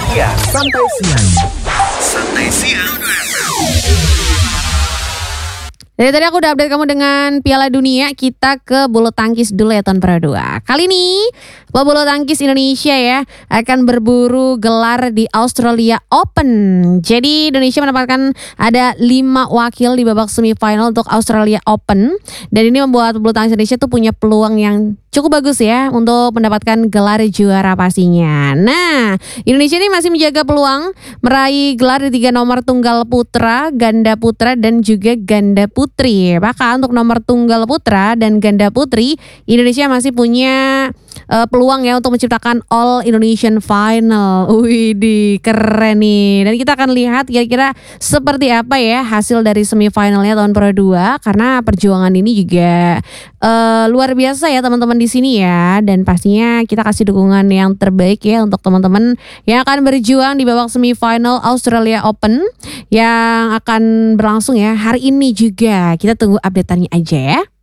Iya, santai siang. Santai siang. Dari tadi aku udah update kamu dengan Piala Dunia. Kita ke bulu tangkis dulu ya tahun Pro 2. Kali ini pebulu tangkis Indonesia ya akan berburu gelar di Australia Open. Jadi Indonesia mendapatkan ada 5 wakil di babak semifinal untuk Australia Open. Dan ini membuat pebulu tangkis Indonesia tuh punya peluang yang cukup bagus ya untuk mendapatkan gelar juara pastinya. Nah, Indonesia ini masih menjaga peluang meraih gelar di 3 nomor tunggal putra, ganda putra dan juga ganda putri. Bahkan untuk nomor tunggal putra dan ganda putri, Indonesia masih punya peluang ya untuk menciptakan All Indonesian Final. Widih, keren nih. Dan kita akan lihat kira-kira seperti apa ya hasil dari semifinalnya tahun Pro 2 karena perjuangan ini juga luar biasa ya teman-teman di sini ya. Dan pastinya kita kasih dukungan yang terbaik ya untuk teman-teman yang akan berjuang di babak semifinal Australia Open yang akan berlangsung ya hari ini juga. Kita tunggu update-annya aja ya.